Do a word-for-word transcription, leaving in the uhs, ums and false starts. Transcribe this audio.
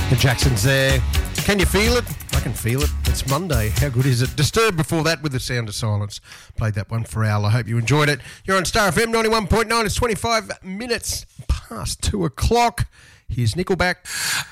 The Jacksons there. Can you feel it? I can feel it. It's Monday. How good is it? Disturbed before that with The Sound of Silence. Played that one for Al. I hope you enjoyed it. You're on Star F M ninety-one point nine. It's twenty-five minutes past two o'clock. Here's Nickelback.